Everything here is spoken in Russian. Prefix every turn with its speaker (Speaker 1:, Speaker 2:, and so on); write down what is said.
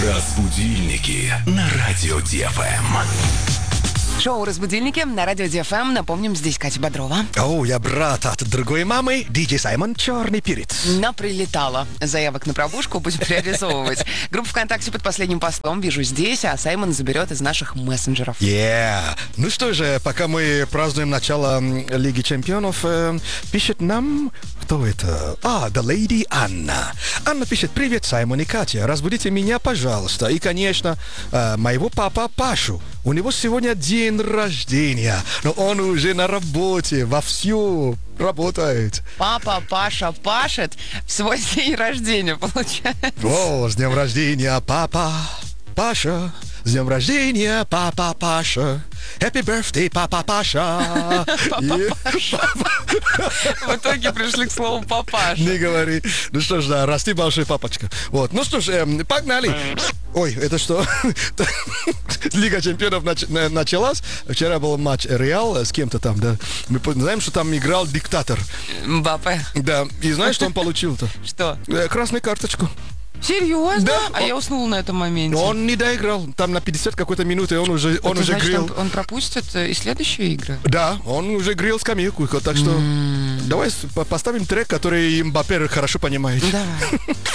Speaker 1: Разбудильники на радио ДФМ.
Speaker 2: Шоу «Разбудильники» на радио ДФМ. Напомним, здесь Катя Бодрова.
Speaker 3: Я брат от другой мамы, Диджей Саймон, черный перец.
Speaker 2: Наприлетало. Заявок на пробушку будем реализовывать. Группа ВКонтакте под последним постом «Вижу здесь», а Саймон заберет из наших мессенджеров.
Speaker 3: Ну что же, пока мы празднуем начало Лиги Чемпионов, пишет нам... Кто это? The Lady Анна. Анна пишет: привет, Саймон и Катя, разбудите меня, пожалуйста. И, конечно, моего папа Пашу. У него сегодня день рождения, но он уже на работе, вовсю работает.
Speaker 2: Папа Паша пашет в свой день рождения, получается.
Speaker 3: С днем рождения, папа Паша. С днем рождения, папа Паша. Happy birthday, папа Паша.
Speaker 2: В итоге пришли к слову папаша.
Speaker 3: Не говори. Ну что ж, да, расти большой папочка. Ну что ж, погнали. Ой, это что? Лига Чемпионов началась. Вчера был матч Реал с кем-то там, да. Мы знаем, что там играл диктатор.
Speaker 2: Мбаппе.
Speaker 3: Да, и знаешь, что он получил-то?
Speaker 2: Что?
Speaker 3: Красную карточку.
Speaker 2: Серьезно?
Speaker 3: Да.
Speaker 2: А я уснула на этом моменте.
Speaker 3: Он не доиграл. Там на 50 какой-то минуты он уже грел.
Speaker 2: Он пропустит и следующие игры?
Speaker 3: Да, он уже грел скамейку. Так что давай поставим трек, который Мбаппе хорошо понимает.
Speaker 2: Давай.